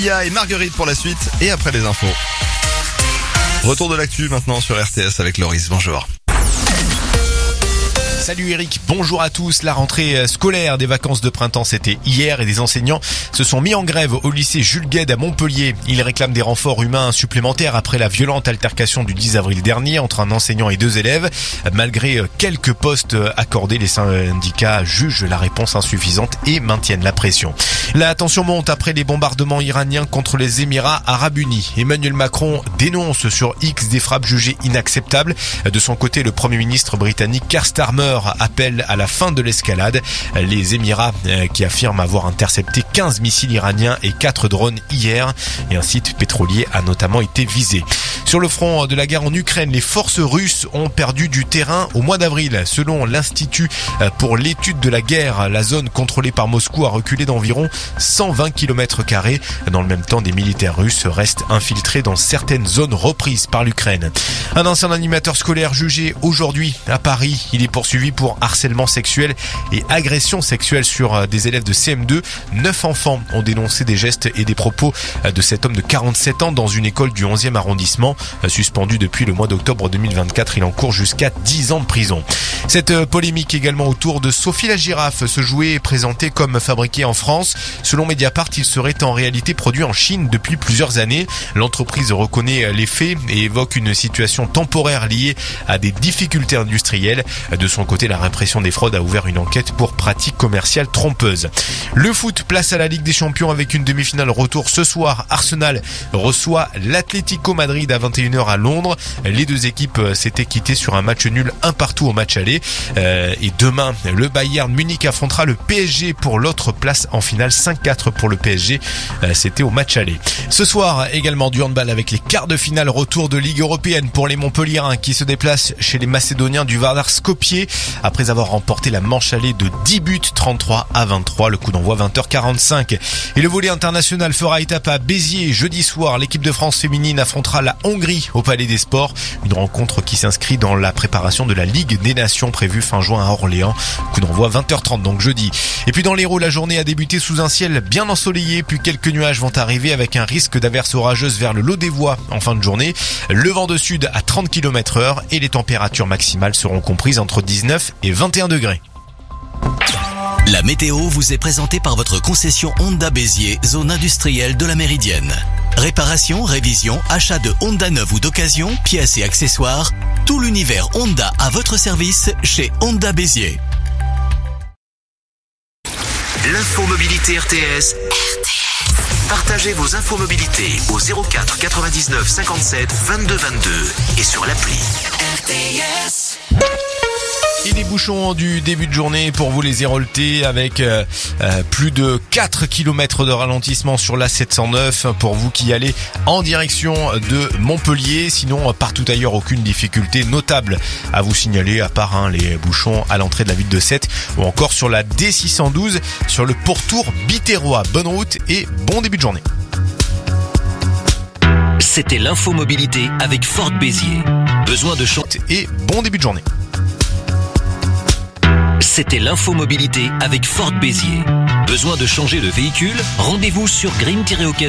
Ia et Marguerite pour la suite et après les infos. Retour de l'actu maintenant sur RTS avec Loris. Bonjour. Salut Eric, bonjour à tous. La rentrée scolaire des vacances de printemps, c'était hier et des enseignants se sont mis en grève au lycée Jules Guesde à Montpellier. Ils réclament des renforts humains supplémentaires après la violente altercation du 10 avril dernier entre un enseignant et 2 élèves. Malgré quelques postes accordés, les syndicats jugent la réponse insuffisante et maintiennent la pression. La tension monte après les bombardements iraniens contre les Émirats Arabes Unis. Emmanuel Macron dénonce sur X des frappes jugées inacceptables. De son côté, le Premier ministre britannique Keir Starmer appelle à la fin de l'escalade. Les Émirats qui affirment avoir intercepté 15 missiles iraniens et 4 drones hier, et un site pétrolier a notamment été visé. Sur le front de la guerre en Ukraine, les forces russes ont perdu du terrain au mois d'avril. Selon l'Institut pour l'étude de la guerre, la zone contrôlée par Moscou a reculé d'environ 120 km². Dans le même temps, des militaires russes restent infiltrés dans certaines zones reprises par l'Ukraine. Un ancien animateur scolaire jugé aujourd'hui à Paris. Il est poursuivi pour harcèlement sexuel et agression sexuelle sur des élèves de CM2. 9 enfants ont dénoncé des gestes et des propos de cet homme de 47 ans dans une école du 11e arrondissement. Suspendu depuis le mois d'octobre 2024, il encourt jusqu'à 10 ans de prison. Cette polémique également autour de Sophie la girafe. Ce jouet est présenté comme fabriqué en France. Selon Mediapart, il serait en réalité produit en Chine depuis plusieurs années. L'entreprise reconnaît les faits et évoque une situation temporaire liée à des difficultés industrielles. De son côté, la répression des fraudes a ouvert une enquête pour pratiques commerciales trompeuses. Le foot, place à la Ligue des Champions avec une demi-finale retour ce soir. Arsenal reçoit l'Atlético Madrid à 21h à Londres. Les deux équipes s'étaient quittées sur un match nul 1-1 au match aller. Et demain, le Bayern Munich affrontera le PSG pour l'autre place en finale. 5-4 pour le PSG. C'était au match aller. Ce soir, également du handball avec les quarts de finale retour de Ligue européenne pour les Montpelliérains qui se déplacent chez les Macédoniens du Vardar Skopje. Après avoir remporté la manche allée de 10 buts, 33-23, le coup d'envoi 20h45. Et le volley international fera étape à Béziers jeudi soir. L'équipe de France féminine affrontera la Hongrie au Palais des Sports. Une rencontre qui s'inscrit dans la préparation de la Ligue des Nations prévue fin juin à Orléans. Coup d'envoi 20h30 donc jeudi. Et puis dans l'Hérault, la journée a débuté sous un ciel bien ensoleillé, puis quelques nuages vont arriver avec un risque d'averses orageuses vers le Lot-des-Voies en fin de journée. Le vent de sud à 30 km/h et les températures maximales seront comprises entre 19 et 21 degrés. La météo vous est présentée par votre concession Honda Béziers, zone industrielle de la Méridienne. Réparation, révision, achat de Honda neuve ou d'occasion, pièces et accessoires, tout l'univers Honda à votre service chez Honda Béziers. L'infomobilité RTS. Partagez vos infomobilités au 04 99 57 22 22 et sur l'appli RTS. Et des bouchons du début de journée pour vous les Héroltais avec plus de 4 km de ralentissement sur la 709 pour vous qui allez en direction de Montpellier. Sinon, partout ailleurs, aucune difficulté notable à vous signaler à part les bouchons à l'entrée de la ville de Sète ou encore sur la D612 sur le pourtour Biterrois. Bonne route et bon début de journée. C'était l'infomobilité avec Ford Béziers. Besoin de changer et bon début de journée. C'était l'infomobilité avec Ford Béziers. Besoin de changer de véhicule? Rendez-vous sur green-occasion.